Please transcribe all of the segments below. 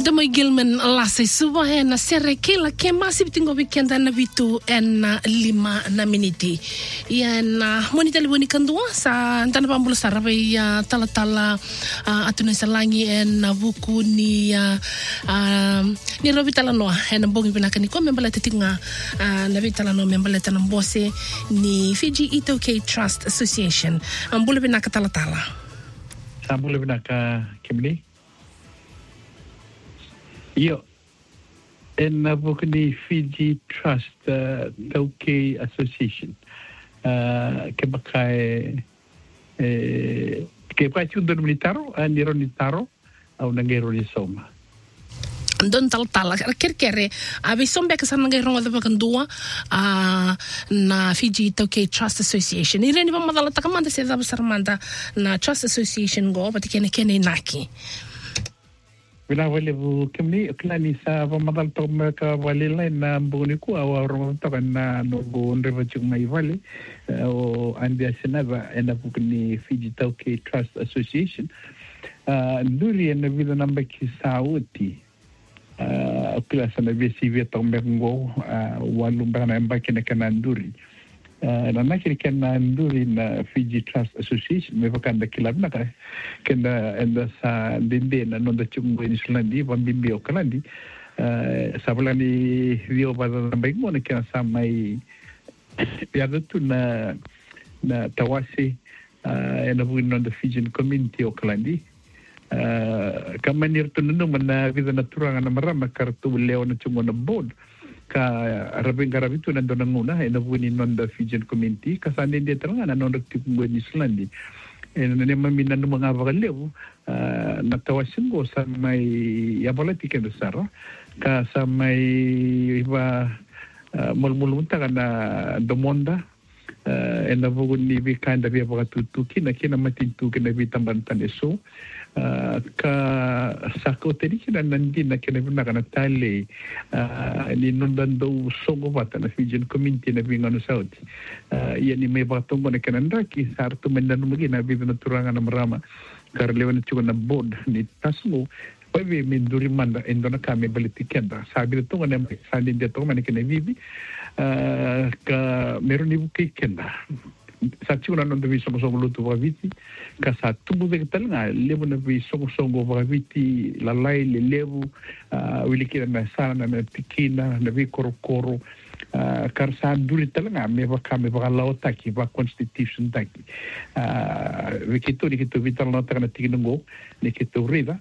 Dama Gilman lasa suwa na sere kila ke masih tinggal weekend na vitu en 5 miniti. Yan monita liboni kandua sa antana pambul sarave ya tala atuna salangi en buku ni robitala noa en bongi binakani ko membala titinga na bitala no membala tanam bose ni Fiji Itoke Trust Association ambula binaka tala. Ambula binaka kimni. Io en buku ni Fiji Trust Itoke Association ke bakai chudon militaro niro nitaro au nangero ni soma don tala kerkere abi sombe ka sananga rongo da bakandua na Fiji Itoke Trust Association ireni ba madala takamanda se da sarmanda na Trust Association go patikene kene naki Bila wale bu kemni klani sa pamadal to mereka wale lain na buni ku awa orang to kan na nogo ndeva chung mai wale o andia senava ena bukni Fiji Itoke Trust Association nduri ena bila namba ki sauti kila sana besi vieto mengo walum bana mbaki na kana nduri na nakiri kana nduri na Fiji Trust Association me vakanda kilab na kai kenda enda sa dinde na nonda chungu in Islandi bambimbi okalandi sabulani rio bada na baigmo na kana samai piada tu na tawasi ena buin nonda Fijian community okalandi kamanir tu nunu mana vida naturanga na marama kartu leo na chungu na board ka rabing garabitu na donanguna ena buini nonda Fijian community kasane dia teranga na nonda tipungo ni Islandi ena nema minanu mga vagaleu na tawasingo sa may yabalati kendo sara ka sa may iba mulmunta ka na domonda ena buini bi kanda bi abagatutuki na kina matintuki na bitambantan eso ka sako tedi kina nandi na kina bina kana tale ni nondando songo bata na Fijian community na bingano south yani may batongo na kananda ki sarto mendanu magi na bibina turanga na marama karlewan chuko na board ni tasmo pawe minduri manda endona kami balitikenda sabi to ngana sandi dia to man kina bibi ka meron ni buki kenda sa chuna non devi songo lutu vaviti ka sa tubu de talanga lebu na vi songo vaviti la lai le lebu wilikira na sana na tikina na vi korokoro kar sa duri talanga me va kame va laota ki va constitution taki vikito vital nota kana tikingo ni kito rida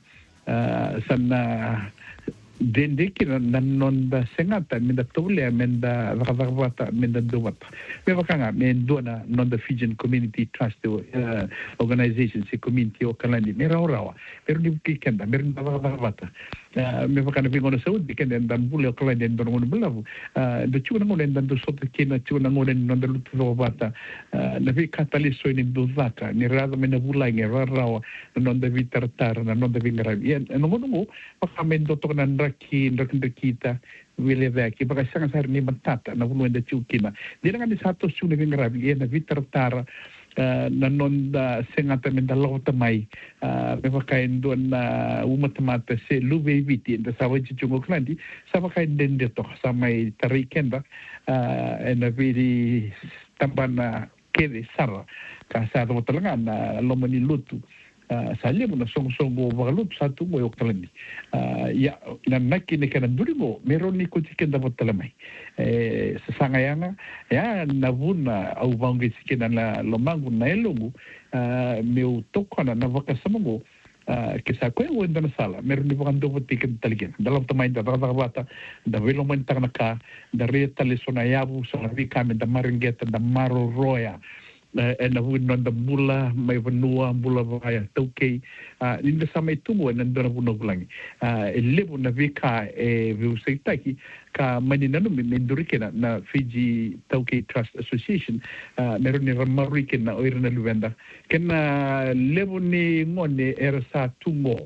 sana dende kina nanonda sengata minda tole menda vakavata menda dovata me vakanga me dona nonda Fijian Community Trust Organization si community o kalandi me rawa pero ni kikenda me vakavata me vakana vingono saudi kenda dan bule o kalandi don ngono bulavu do chuna ngono dan do soto kina chuna ngono nonda lutu vata na vi kataliso ni dovaka ni rada me na bula nge rawa nonda vitartar na nonda vingarabi no ngono pakamendo to nan ndaki kita wile veki baka sanga sar ni matata na vulu enda chukina dira ngani sato sune vingarabi na vitartara na nonda sengata menda lota mai me baka endo na umatamata se lube viti nda sawaji chungo klandi sabaka dende to samai tarikenda ena viri tambana kede sara ka sa do talanga na lomani lutu salia muna songo vagalut satu mo yokalani ya na nakine kana durimo meroni ko tikenda botalamai sasangayanga ya navuna au vangi sikena la lomangu na elongu meu tokana na vakasamongo kisa ko wenda na sala meroni vagando botiken taligen dalam tamai da bata da veloman tanaka da retale sona yabu sona vikame da maringeta da maro roya ena huinon da bula mai vanua bula vaya tauke linda sama itu mo nandora buno bulangi lebu na vika viusaitaki ka maninanu mindurikena na Fiji Itoke Trust Association meron ni ramarikena oirna luwenda kena lebu ni ngone era sa tumo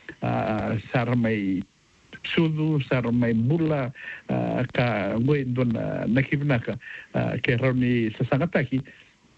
saramai sudu saramai bula ka ngoy don nakibnaka ke rauni sasangataki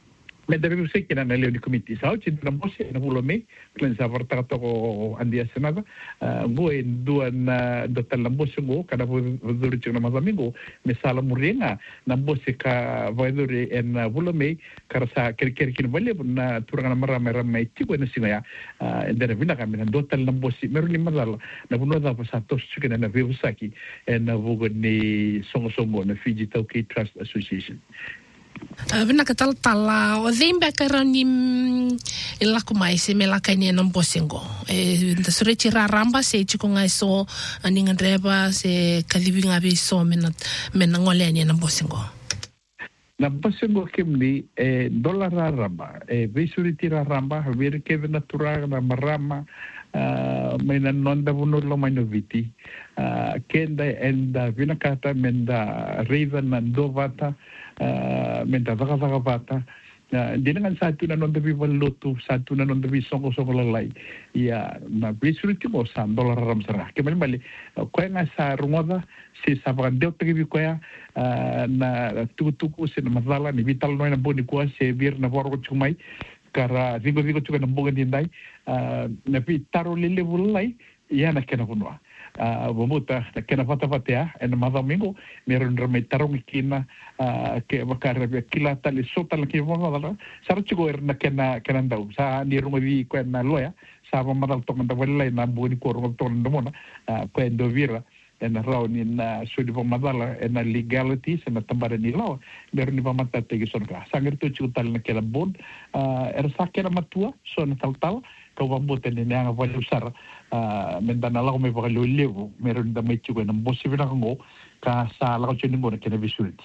Medari usai kena na leoni komiti sao ci na bosi na bulome klen sa varta to andia senada go en duan do talambosi go kada voduri ci na mazamingo me sala murenga na bosi ka voduri en bulome karsa kerker kin vale na turanga marama ramai ti go na sinaya endere vina ka me do talambosi meru ni mazala na buno da sa to ci na vevusaki en vogo ni songo na Fiji Tauki Trust Association. Vina ka tala o zemba ka rani ilako mai se me la kani na Mbosengo da srechi raramba se chiko ngai so aninga reba se kalivinga be so mena ngoleni na Mbosengo na Mbosengo kimni dollar raramba besuriti raramba ver ke na tura na marama mena nonda vuno mai no viti kenda enda vina kata menda raven na dovata menta vaka dengan satu na non devi valutu satu na non devi songo lalai ya na bisuriti mo $100 ram sarah kemali mali ko nga sa rumoda si sa vandeu tegi ko ya na tuku se na mazala ni vital no na boni ko se vir na borgo chumai kara vigo chuka na boga dindai na pitaro lele vulai ya na kena bunwa Bomuta kena fata en madomingo meron ramai tarong kina ke bakar kila tali sota la kiwa ngala sar chigo na kena ndau sa ni rungi ko na loya sa madal to manda wala na boni ko rungi to ndamona ko endo vira en rauni na sudi madala en legalities en tambara ni law meron ni pamata tegi sonka sangir to chigo tal na kela bon sakera matua son tal kau bambutan ni nga wala usar mendana la me baka levo meron da mai chugo na bosi vina ngo ka sa la ko ngo na kena visulti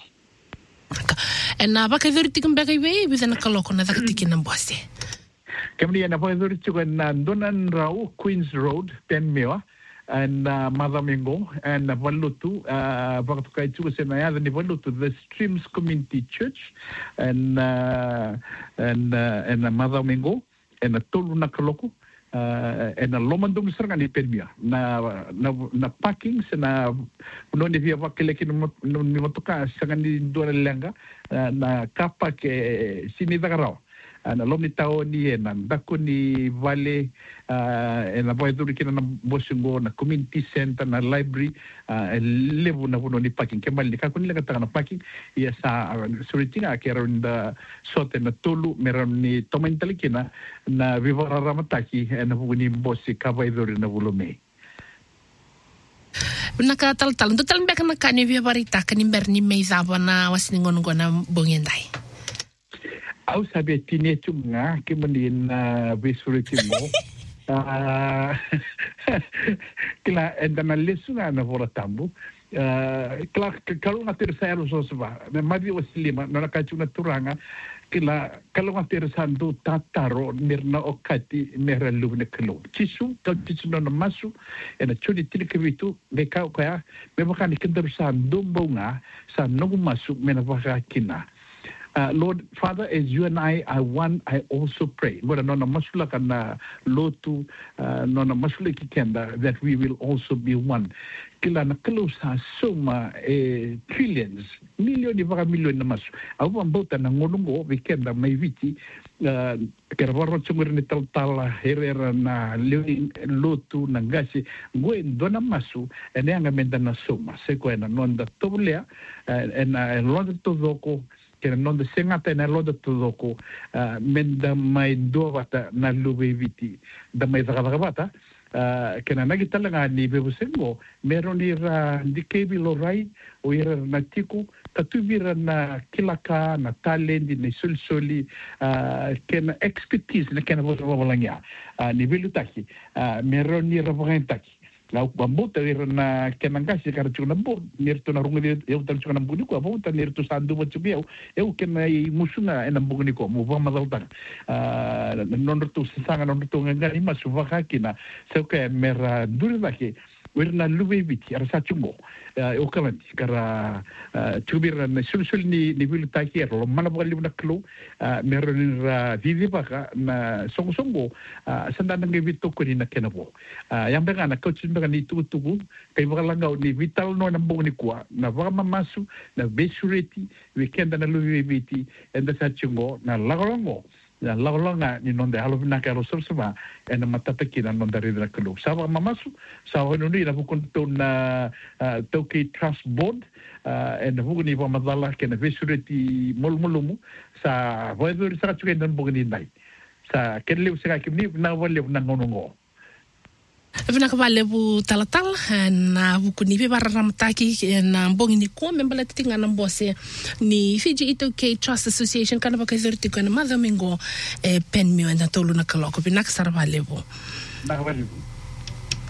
na baka verti kum baka we bizana kaloko na dakati na bosi kemni na po verti chugo na donan rau Queens Road Penmewa and Madamingo and Valutu baka kai chugo se na ya ni Valutu the Streams Community Church and Madamingo en tolu na kaloko en lomandung seranga ni permia na parking na noni via vakele ki no motoka seranga ni dora lenga na kapa ke sini dagarao na lomni tao ni na dako ni vale en la boy duri kina na Bosengo na community center na library levu na ni parking kemal ni ka kun lega na parking ya sa suritinga ke ronda sote na tolu meron ni tomentali kina na vivara ramataki na ni bosi ka boy duri na volume naka tal total mbek na kani via barita kani berni meizaba na wasningon ngona bongendai au sabe tine tunga ke menin besuriti mo kila endana lesunga na vola tambu kila kalunga tersaero sosba me madi wasilima na kachuna turanga kila kalunga tersando tataro mirna okati mera lubne kalo chisu tachino na masu ena chudi tilikevitu me ka kwa me bakani kindarsan dombonga sa nogu masu mena bakakina Lord, Father, as you and I also pray. But nona masula kana lotu, nona masula kikenda, that we will also be one. Kila na kalusa soma trillions, million na masu. Awa mbota na ngonongo vikenda may viti, kerabaro chumir ni tala herera na lotu na ngasi, nguen dona masu, ene anga menda na soma. Seko ena nonda tobulea, ena londa tozoko, kena nonda sengata na loda tudoko menda mai dovata na lubeviti da mai zakabata kena nagitala ni Bosengo meron ira dikebi lorai o ira natiku tatuvira na kilaka na talent ni sulsoli kena expertise na kena vovalanga ni velutaki meron ira vagantaki lau bambuta ira na kenangasi kara chuna bo nirto na rungi eu tal chuna buni ko bambuta nirto sandu mo chubiau eu kena musuna ena buni ko mo vama dalta non rto sanga non rto ngani masu vakakina se ke mera duribaki werna luwe biti ara sachungo o kamati kara tubira na sul ni vilu takier lo mana bali na klo meron ra vivi baka na songo sanda nang vito ko ni na kenabo yang bega na coach bega ni tugu kay baka langau ni vital no na mbong ni kwa na vama masu na besureti weekend na luwe biti enda sachungo na lagorongo na laulanga ni nonde halo na karo sorsuma ena matapeki na nonde ridra kelo sawa mamasu sawa no ni na bukun na toki trust board ena bukuni ba madala ke na vesureti molmolumu sa voedo sa chuke nan bukuni nai sa kenle usaka kimni na wale na ngonongo Vina kavale bu talatal na bukuni pe bararamtaki na mbongi ni ko membala tinga na mbose ni Fiji Itoke Trust Association kana ba kaizerti kana madhamingo penmio na tolu na kaloko binak sarvale bu. Na kavale bu.